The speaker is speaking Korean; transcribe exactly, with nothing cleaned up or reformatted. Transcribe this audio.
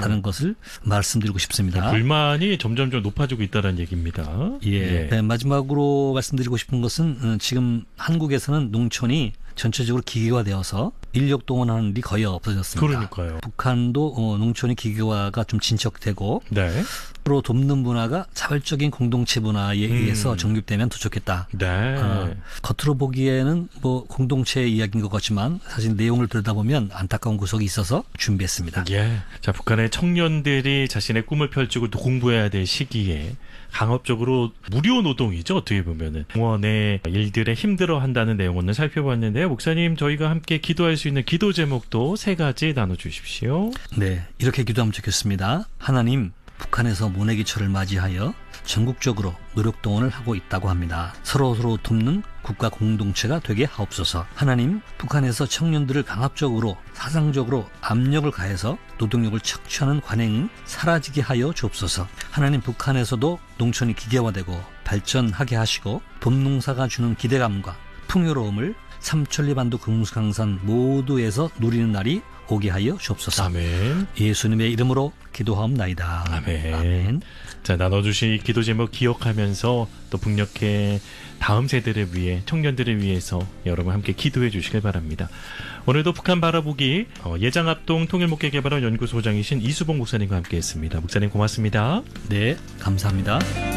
않다는 것을 말씀드리고 싶습니다. 불만이 점점점 높아지고 있다는 얘기입니다. 예. 예. 네, 마지막으로 말씀드리고 싶은 것은 지금 한국에서는 농촌이 전체적으로 기계화되어서 인력 동원하는 일이 거의 없어졌습니다. 그러니까요. 북한도 어, 농촌이 기계화가 좀 진척되고 네. 서로 돕는 문화가 자발적인 공동체 문화에 의해서 음. 정립되면 더 좋겠다. 네. 어, 겉으로 보기에는 뭐 공동체 이야기인 것 같지만 사실 내용을 들여다보면 안타까운 구석이 있어서 준비했습니다. 예. 자, 북한의 청년들이 자신의 꿈을 펼치고 또 공부해야 될 시기에 강압적으로 무료 노동이죠. 어떻게 보면은 공원의 일들에 힘들어한다는 내용 오늘 살펴봤는데요. 목사님, 저희가 함께 기도할 수 있는 기도 제목도 세 가지 나눠주십시오. 네, 이렇게 기도하면 좋겠습니다. 하나님, 북한에서 모내기철을 맞이하여 전국적으로 노력 동원을 하고 있다고 합니다. 서로서로 돕는 국가 공동체가 되게 하옵소서. 하나님, 북한에서 청년들을 강압적으로 사상적으로 압력을 가해서 노동력을 착취하는 관행은 사라지게 하여 주옵소서. 하나님, 북한에서도 농촌이 기계화되고 발전하게 하시고 봄농사가 주는 기대감과 풍요로움을 삼천리반도 금수강산 모두에서 누리는 날이 오게 하여 주옵소서. 아멘. 예수님의 이름으로 기도하옵나이다. 아멘. 아멘. 자, 나눠주신 기도 제목 기억하면서 또 북녘의 다음 세대를 위해, 청년들을 위해서 여러분 함께 기도해 주시길 바랍니다. 오늘도 북한 바라보기 예장합동 통일목회개발원 연구소장이신 이수봉 목사님과 함께했습니다. 목사님 고맙습니다. 네, 감사합니다.